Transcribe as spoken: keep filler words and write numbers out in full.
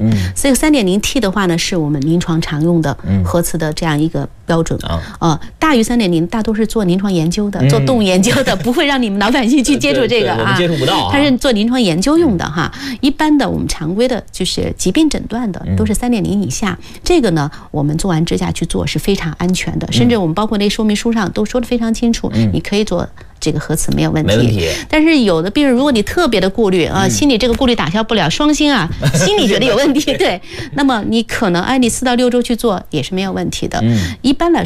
嗯，所以 三点零 T 的话呢，是我们临床常用的核磁的这样一个标准。啊、嗯，呃，大于 三点零 大多是做临床研究的，做动物研究的，不会让你们老百姓去接触这个啊， 我们接触不到啊。 它是做临床研究用的哈。一般的我们常规的就是疾病诊断的，都是 三点零 以下。这个呢，我们做完支架去做是非常安全的，甚至我们包括那说明书上都说得非常清楚，你可以做这个核磁没有问题。 没问题。 但是有的病人，如果你特别的顾虑啊，心里这个顾虑打消不了，双心啊，心里觉得有问题，对，那么你可能哎，你四到六周去做也是没有问题的。一般来说。